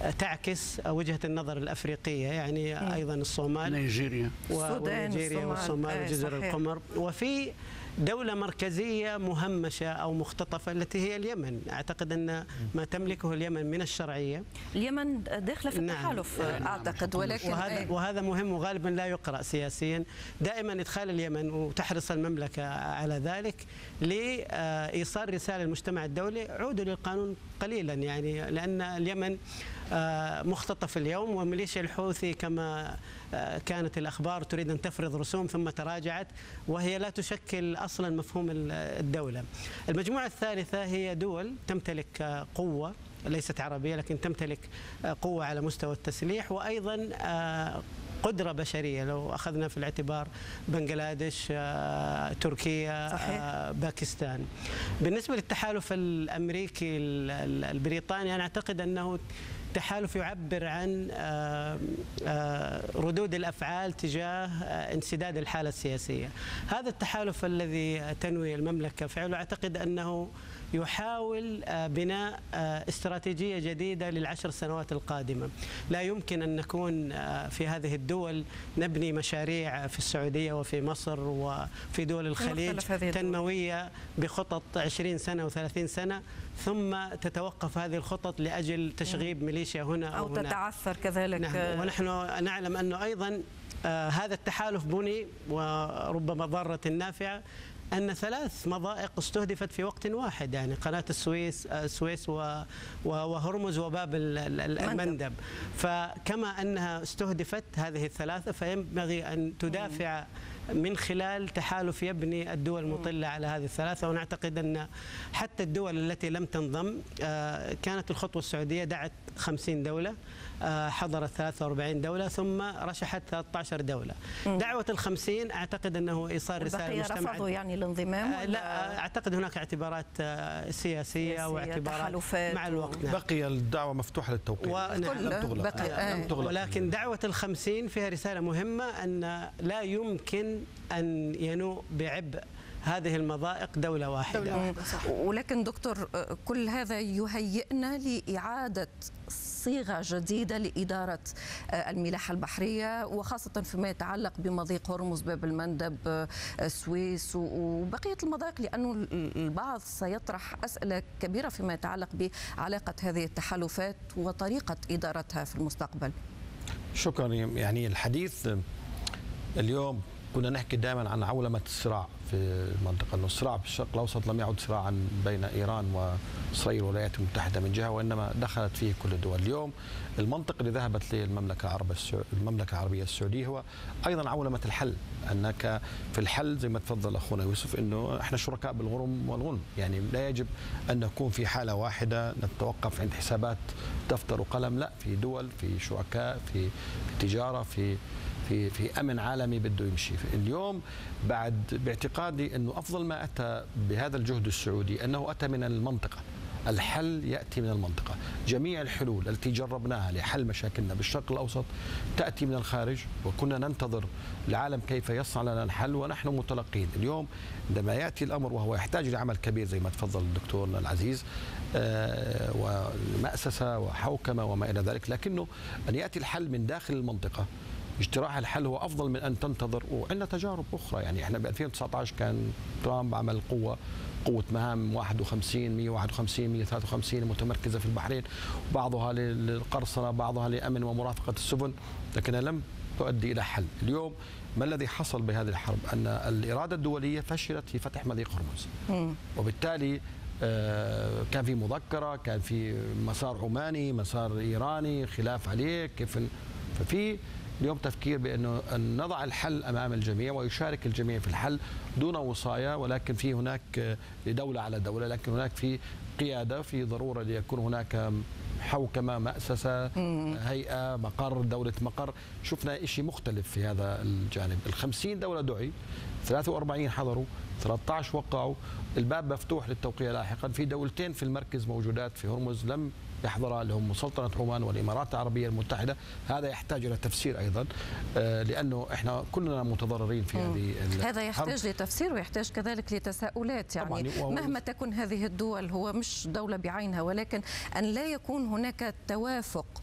تعكس وجهة النظر الأفريقية، يعني أيضا الصومال، نيجيريا والصومال وجزر القمر. وفي دولة مركزية مهمشة أو مختطفة التي هي اليمن. أعتقد أن ما تملكه اليمن من الشرعية، اليمن داخلة في التحالف أعتقد، ولكن وهذا مهم وغالبا لا يقرأ سياسيا. دائما إدخال اليمن، وتحرص المملكة على ذلك، لإيصال رسالة للمجتمع الدولي: عودوا للقانون قليلا، يعني لأن اليمن مختطف اليوم، وميليشيا الحوثي كما كانت الأخبار تريد أن تفرض رسوم ثم تراجعت، وهي لا تشكل أصلا مفهوم الدولة. المجموعة الثالثة هي دول تمتلك قوة ليست عربية، لكن تمتلك قوة على مستوى التسليح، وأيضا قدرة بشرية. لو أخذنا في الاعتبار بنغلاديش، تركيا، صحيح. باكستان. بالنسبة للتحالف الأمريكي البريطاني، أنا أعتقد أنه تحالف يعبر عن ردود الأفعال تجاه انسداد الحالة السياسية. هذا التحالف الذي تنوي المملكة فعله، أعتقد أنه يحاول بناء استراتيجية جديدة للعشر سنوات القادمة. لا يمكن أن نكون في هذه الدول نبني مشاريع في السعودية وفي مصر وفي دول الخليج تنموية بخطط 20 سنة و30 سنة، ثم تتوقف هذه الخطط لأجل تشغيب ميليشيا هنا أو هنا، تتعثر كذلك. نعم. ونحن نعلم أنه أيضا هذا التحالف بني، وربما ضارة نافعة، أن 3 مضائق استهدفت في وقت واحد، يعني قناة السويس وهرمز وباب المندب. فكما أنها استهدفت هذه ال3، فينبغي أن تدافع من خلال تحالف يبني الدول المطلة على هذه ال3. ونعتقد أن حتى الدول التي لم تنضم، كانت الخطوة السعودية دعت 50 دولة، حضرت 43 دولة، ثم رشحت 13 دولة. دعوة ال50 أعتقد أنه إيصال رسالة للمجتمع. رفضوا يعني الانضمام؟ لا، أعتقد هناك اعتبارات سياسية واعتبارات مع الوقت. بقي الدعوة مفتوحة للتوقيع، لم تغلق. ولكن دعوة ال50 فيها رسالة مهمة، أن لا يمكن أن ينوء بعبء هذه المضائق دولة واحدة. ولكن دكتور، كل هذا يهيئنا لإعادة صيغة جديدة لإدارة الملاحة البحرية، وخاصة فيما يتعلق بمضيق هرمز، باب المندب، السويس وبقية المضائق، لأنه البعض سيطرح أسئلة كبيرة فيما يتعلق بعلاقة هذه التحالفات وطريقة إدارتها في المستقبل. شكرا. يعني الحديث اليوم كنا نحكي دائما عن عولمة الصراع في المنطقة، أنه الصراع في الشرق الأوسط لم يعد صراعا بين إيران وإسرائيل والولايات المتحدة من جهة، وإنما دخلت فيه كل الدول. اليوم المنطق اللي ذهبت للمملكة العربية السعودية هو أيضا عولمة الحل، أنك في الحل زي ما تفضل أخونا يوسف، أنه إحنا شركاء بالغرم والغنم، يعني لا يجب أن نكون في حالة واحدة نتوقف عند حسابات دفتر وقلم، لا، في دول، في شركاء، في تجارة، في أمن عالمي بده يمشي. اليوم بعد باعتقادي أنه أفضل ما أتى بهذا الجهد السعودي أنه أتى من المنطقة. الحل يأتي من المنطقة. جميع الحلول التي جربناها لحل مشاكلنا بالشرق الأوسط تأتي من الخارج، وكنا ننتظر العالم كيف يصنع لنا الحل ونحن متلقين. اليوم عندما يأتي الأمر وهو يحتاج لعمل كبير زي ما تفضل دكتورنا العزيز، ومأسسة وحوكمة وما إلى ذلك، لكنه أن يأتي الحل من داخل المنطقة، اجتراح الحل هو أفضل من أن تنتظر. وعندنا تجارب أخرى، يعني إحنا ب 2019 كان ترامب عمل قوة مهام 51 151 153 متمركزة في البحرين، بعضها للقرصنة، بعضها لأمن ومرافقة السفن، لكنها لم تؤدي إلى حل. اليوم ما الذي حصل بهذه الحرب؟ أن الإرادة الدولية فشلت في فتح مضيق هرمز، وبالتالي كان في مذكرة، كان في مسار عماني، مسار إيراني، خلاف عليه كيف. ففي اليوم تفكير بأنه أن نضع الحل أمام الجميع ويشارك الجميع في الحل دون وصاية، ولكن في هناك دولة على دولة، لكن هناك في قيادة، في ضرورة ليكون هناك حوكمة، مأسسة، هيئة، مقر، دولة مقر. شفنا شيء مختلف في هذا الجانب. 50 دولة دعي، 43 حضروا، 13 وقعوا، الباب مفتوح للتوقيع لاحقا. في دولتين في المركز موجودات في هرمز لم يحضرها، اللي هم سلطنة عمان والإمارات العربية المتحدة. هذا يحتاج إلى تفسير أيضا، لأنه إحنا كلنا متضررين في هذه هذا يحتاج لتفسير ويحتاج كذلك لتساؤلات، يعني مهما تكن هذه الدول، هو مش دولة بعينها، ولكن أن لا يكون هناك توافق